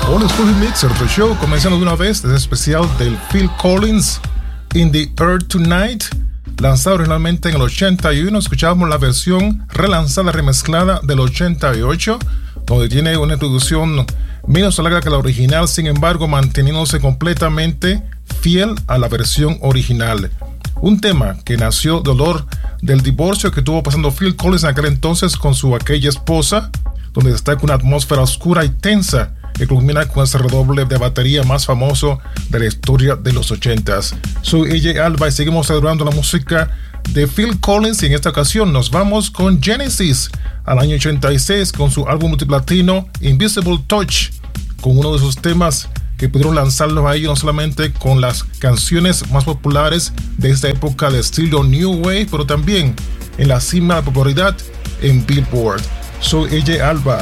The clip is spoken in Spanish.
Old School Mixer, otro show, comenzando de una vez desde especial del Phil Collins, In the Earth Tonight, lanzado originalmente en el 81. Escuchábamos la versión relanzada, remezclada del 88, donde tiene una introducción menos larga que la original, sin embargo manteniéndose completamente fiel a la versión original. Un tema que nació del divorcio que tuvo pasando Phil Collins en aquel entonces con su aquella esposa, donde destaca una atmósfera oscura y tensa que culmina con ese redoble de batería más famoso de la historia de los 80s. Soy AJ Alba y seguimos celebrando la música de Phil Collins, y en esta ocasión nos vamos con Genesis al año 86 con su álbum multiplatino Invisible Touch, con uno de sus temas que pudieron lanzarlos ahí no solamente con las canciones más populares de esta época de estilo New Wave, pero también en la cima de popularidad en Billboard. Soy AJ Alba